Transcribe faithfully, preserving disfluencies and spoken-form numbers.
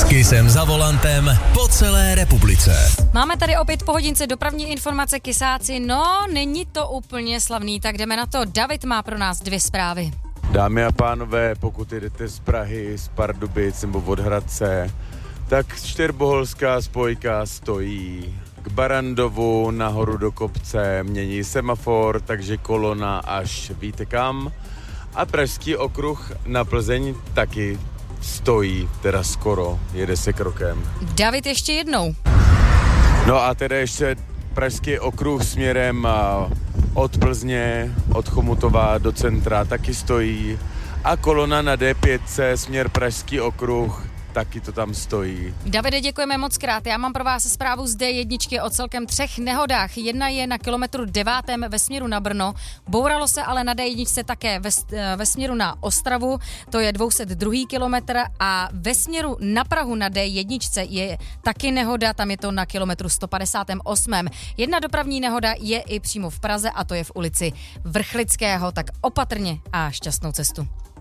S Kissem za volantem po celé republice. Máme tady opět po hodince dopravní informace, Kisáci. No, není to úplně slavný, tak jdeme na to. David má pro nás dvě zprávy. Dámy a pánové, pokud jdete z Prahy, z Pardubic nebo od Hradce, tak čtyřboholská spojka stojí. K Barandovu nahoru do kopce mění semafor, takže kolona až víte kam. A pražský okruh na Plzeň taky stojí, teda skoro, jede se krokem. David ještě jednou. No a teda ještě pražský okruh směrem od Plzně, od Chomutova do centra taky stojí. A kolona na D pět směr pražský okruh, taky to tam stojí. Davide, děkujeme moc krát. Já mám pro vás zprávu z D jedna o celkem třech nehodách. Jedna je na kilometru devátém ve směru na Brno. Bouralo se ale na D jedna také ve, ve směru na Ostravu, to je dvě stě dva kilometr, a ve směru na Prahu na D jedna je taky nehoda, tam je to na kilometru sto padesát osm. Jedna dopravní nehoda je i přímo v Praze a to je v ulici Vrchlického, tak opatrně a šťastnou cestu.